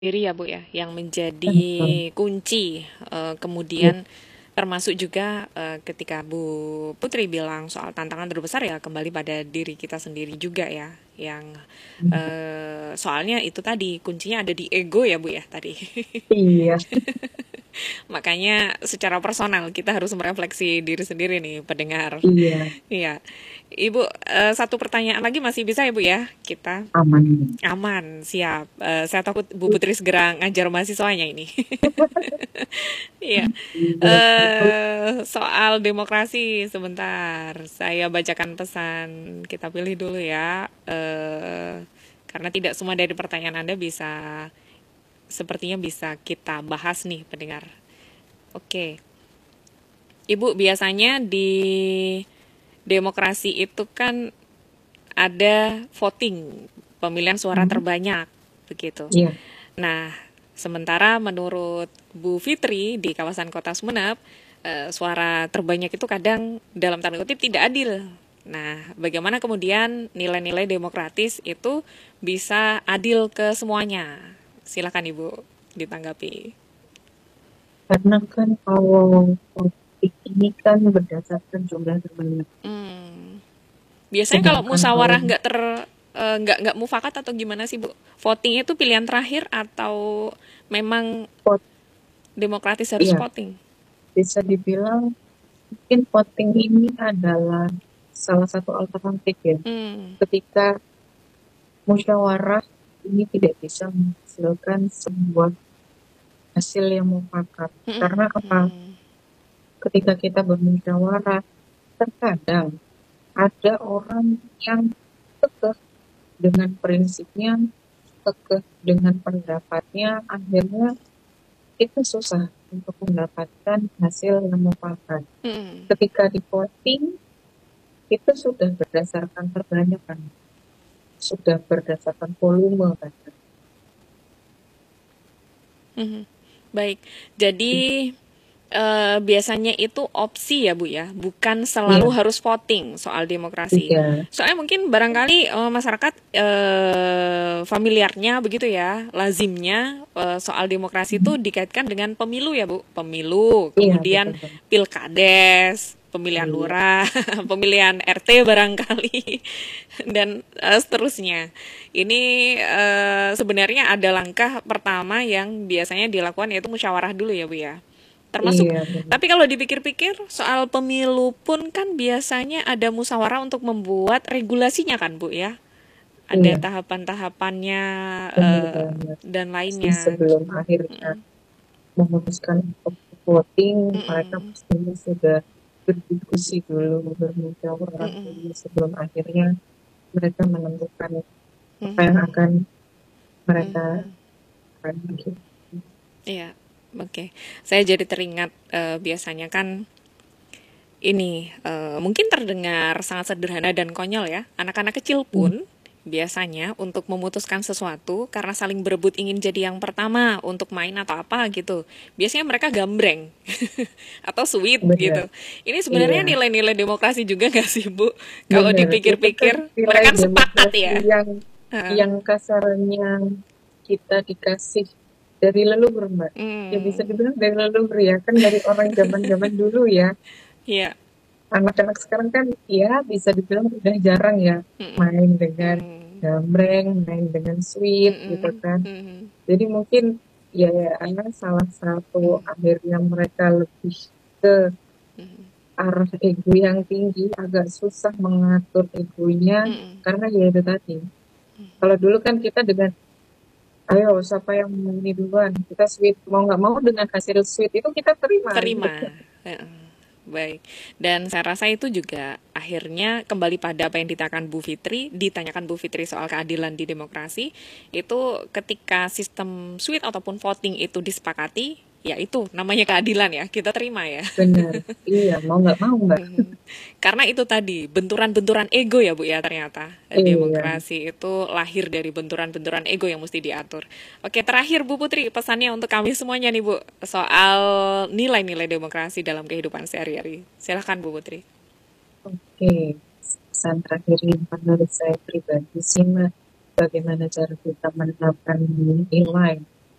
Diri ya Bu ya, yang menjadi Betul. kunci. Iya, Kemudian termasuk juga ketika Bu Putri bilang soal tantangan terbesar ya kembali pada diri kita sendiri juga ya, yang soalnya itu tadi kuncinya ada di ego ya Bu ya tadi. iya, Makanya secara personal kita harus merefleksi diri sendiri nih pendengar. iya, Iya, Ibu, satu pertanyaan lagi masih bisa ya Bu ya kita. aman. Aman, siap. Saya takut Bu Putri segera ngajar mahasiswanya ini. Iya. Iya, betul. Soal demokrasi sebentar. Saya bacakan pesan. Kita pilih dulu ya. Karena tidak semua dari pertanyaan Anda bisa sepertinya bisa kita bahas nih pendengar. Oke. Ibu, biasanya di demokrasi itu kan ada voting, pemilihan suara Mhm. terbanyak begitu. Iya, Nah, sementara menurut Bu Fitri di kawasan Kota Sumeneb, suara terbanyak itu kadang dalam tanda kutip tidak adil. Nah, bagaimana kemudian nilai-nilai demokratis itu bisa adil ke semuanya? Silakan Ibu ditanggapi. karena kan kalau politik ini kan berdasarkan jumlah terbanyak. Hmm, biasanya kalau Sedangkan kalau musyawarah nggak mufakat atau gimana sih Bu? Voting itu pilihan terakhir atau memang vote, demokratis harus iya, voting? bisa dibilang mungkin voting ini adalah salah satu alternatif ya. Hmm, Ketika musyawarah ini tidak bisa menghasilkan sebuah hasil yang mufakat. Karena apa? Ketika kita bermusyawarah, terkadang ada orang yang kekeh dengan prinsipnya, kekeh dengan pendapatnya, akhirnya itu susah untuk mendapatkan hasil yang mufakat. hmm. Ketika di voting, itu sudah berdasarkan terbanyak kan, sudah berdasarkan volume kan. Mhm. Baik, jadi biasanya itu opsi ya Bu ya, bukan selalu Iya, harus voting soal demokrasi. iya, Soalnya mungkin barangkali masyarakat familiarnya begitu ya, lazimnya soal demokrasi itu dikaitkan dengan pemilu ya Bu, pemilu, iya kemudian betul Bang. pilkades, pemilihan Iya, lurah, pemilihan RT barangkali, dan seterusnya. Ini sebenarnya ada langkah pertama yang biasanya dilakukan yaitu musyawarah dulu ya Bu ya. Termasuk, iya benar. tapi kalau dipikir-pikir soal pemilu pun kan biasanya ada musyawarah untuk membuat regulasinya kan Bu ya. Ada Iya, tahapan-tahapannya benar banget. dan Pasti lainnya. sebelum akhirnya memutuskan untuk voting, mereka Mm-mm. pastinya sudah berdiskusi dulu, bermusyawarah dulu sebelum akhirnya mereka menentukan apa yang akan mereka akan bikin. Iya, oke. Saya jadi teringat biasanya kan ini mungkin terdengar sangat sederhana dan konyol ya. Anak-anak kecil Hmm, pun biasanya untuk memutuskan sesuatu karena saling berebut ingin jadi yang pertama untuk main atau apa gitu. Biasanya mereka gambreng atau sweet benar, gitu. Ini sebenarnya iya, nilai-nilai demokrasi juga nggak sih Bu? Kalau benar. Itu kan dipikir-pikir, nilai mereka kan sepakat demokrasi ya. Heeh. yang kasarnya kita dikasih dari leluhur, Mbak. Ya bisa Hmm, dibilang dari leluhur ya, kan dari orang zaman-zaman dulu ya. iya. Anak-anak sekarang kan ya bisa dibilang udah jarang ya main dengan gambreng, main dengan sweet gitu kan. Jadi mungkin ya salah satu akhirnya mereka lebih ke arah ego yang tinggi, agak susah mengatur egonya karena ya itu tadi. Kalau dulu kan kita dengan ayo siapa yang mau ini duluan, kita sweet mau nggak mau dengan hasil sweet itu kita terima gitu. Terima. Heeh. Baik. Dan saya rasa itu juga akhirnya kembali pada apa yang ditanyakan Bu Fitri soal keadilan di demokrasi, itu ketika sistem switch ataupun voting itu disepakati, ya itu namanya keadilan ya, kita terima ya. Benar, iya mau nggak mau mbak. Karena itu tadi, benturan-benturan ego ya Bu ya ternyata. Iya. Demokrasi itu lahir dari benturan-benturan ego yang mesti diatur. Oke, terakhir Bu Putri, pesannya untuk kami semuanya nih Bu, soal nilai-nilai demokrasi dalam kehidupan sehari-hari. Silahkan Bu Putri. Oke, pesan terakhir yang menurut saya pribadi sih, Mbak, bagaimana cara kita menerapkan nilai